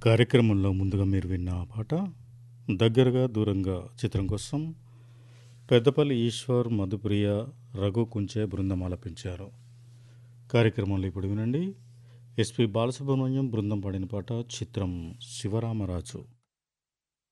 కార్యక్రమంలో ముందుగా మీరు విన్న ఆ పాట 'దగ్గరగా దూరంగా' చిత్రం కోసం పెద్దపల్లి ఈశ్వర్, మధుప్రియ, రఘు కుంచే బృందం ఆలపించారు. కార్యక్రమంలో ఇప్పుడు వినండి ఎస్పి బాలసుబ్రహ్మణ్యం బృందం పాడిన పాట. చిత్రం 'శివరామరాజు'.